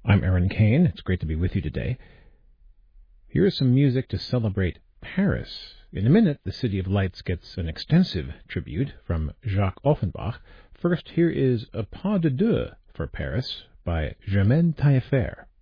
I'm Aaron Kane. It's great to be with you today. Here is some music to celebrate Paris. In a minute, the City of Lights gets an extensive tribute from Jacques Offenbach. First, here is A Pas de Deux for Paris by Germaine Taillefer.